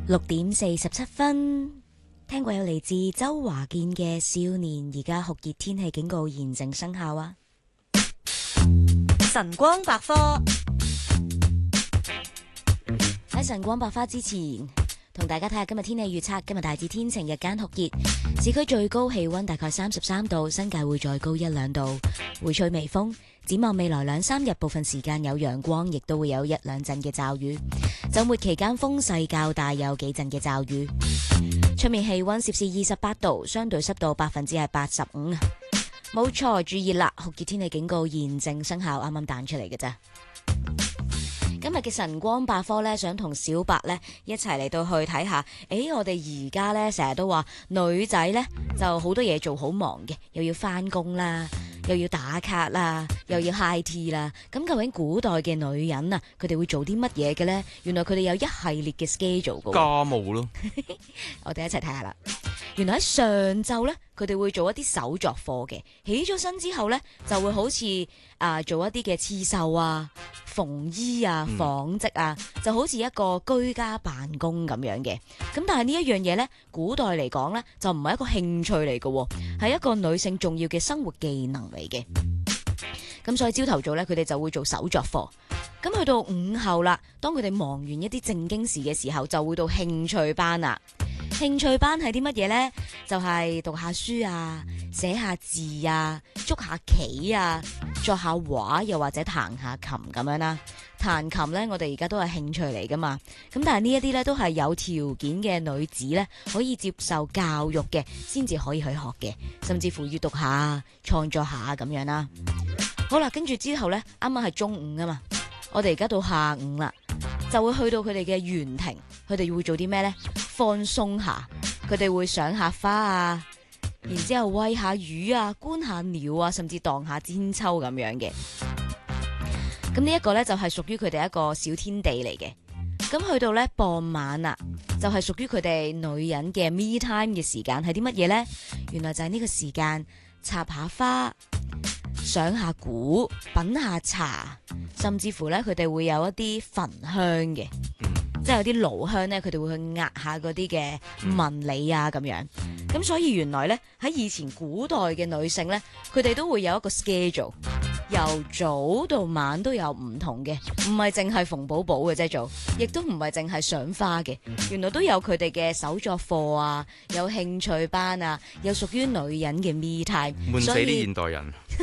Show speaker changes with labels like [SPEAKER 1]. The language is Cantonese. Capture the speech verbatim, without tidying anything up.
[SPEAKER 1] 六點四十七分，聽過有嚟自周華健嘅《少年》，而家酷熱天氣警告現正生效啊！
[SPEAKER 2] 晨光百科。
[SPEAKER 1] 喺晨光百花之前，同大家睇下今日天氣預測。今日大致天晴，日間酷熱，市區最高氣溫大概三十三度，新界會再高一兩度，會吹微風。展望未來兩三日，部分時間有陽光，亦都會有一兩陣嘅驟雨。週末期間風勢較大，有幾陣嘅驟雨。出面氣溫攝氏二十八度，相對濕度百分之係八十五。冇錯，注意啦！酷熱天氣警告現正生效，啱啱彈出嚟嘅咋。今日嘅晨光百科咧，想同小白咧一齊嚟到去睇下。誒，我哋而家咧成日都話女仔咧就好多嘢做，好忙嘅，又要翻工啦，又要打卡啦，又要 high tea 啦。咁究竟古代嘅女人啊，佢哋會做啲乜嘢嘅咧？原來佢哋有一系列嘅 schedule 嘅。
[SPEAKER 3] 家務咯，
[SPEAKER 1] 我哋一齊睇下啦。原來喺上晝咧，佢哋會做一啲手作課嘅。起咗身之後咧，就會好似啊、呃、做一啲嘅刺繡啊、縫衣啊、紡織啊，嗯、就好似一個居家辦公咁樣嘅。咁但係呢一樣嘢咧，古代嚟講咧，就唔係一個興趣嚟嘅，係一個女性重要嘅生活技能嚟嘅。咁所以朝頭早咧，佢哋就會做手作課。咁去到午後啦，當佢哋忙完一啲正經事嘅時候，就會到興趣班啦。興趣班係啲乜嘢呢？就係、是、讀下書啊，寫下字啊，捉下棋啊，作下畫，又或者彈下琴咁樣啦。彈琴呢，我哋而家都係興趣嚟噶嘛。咁但係呢一啲呢，都係有條件嘅女子呢，可以接受教育嘅，先至可以去學嘅，甚至乎閱讀下、創作下咁樣啦。好啦，跟住之後呢，啱啱係中午啊嘛，我哋而家到下午啦，就會去到佢哋嘅園庭，佢哋會做啲咩呢？放鬆下，佢哋會賞下花啊，然之後餵下魚啊，觀下鳥啊，甚至蕩下千秋咁樣嘅。咁呢一個呢，就係屬於佢哋一個小天地嚟嘅。咁去到呢傍晚啊，就係屬於佢哋女人嘅 me time 嘅時間，係啲乜嘢呢？原來就係呢個時間插下花、賞下鼓、品下茶，甚至乎呢，佢哋會有一啲焚香嘅。即係有啲爐香咧，佢哋會去壓下嗰啲嘅紋理啊咁樣。咁所以原來咧喺以前古代嘅女性咧，佢哋都會有一個 schedule，由早到晚都有唔同嘅，唔係淨係縫寶寶嘅啫做，亦都唔係淨係賞花嘅。原來都有佢哋嘅手作課啊，有興趣班啊，有屬於女人嘅 me time。
[SPEAKER 3] 悶死啲現代人。